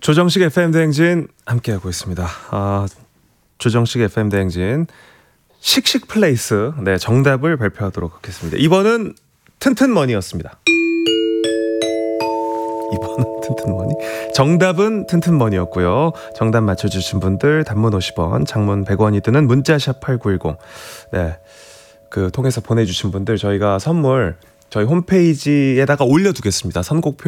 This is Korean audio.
조정식 FM 대행진 함께하고 있습니다. 조정식 FM 대행진 씩씩플레이스 네 정답을 발표하도록 하겠습니다. 이번은 튼튼머니였습니다. 이번은 튼튼머니. 정답은 튼튼머니였고요. 정답 맞춰주신 분들 단문 50원, 장문 100원이 드는 문자샵 8910 네, 그 통해서 보내주신 분들 저희가 선물 저희 홈페이지에다가 올려두겠습니다. 선곡표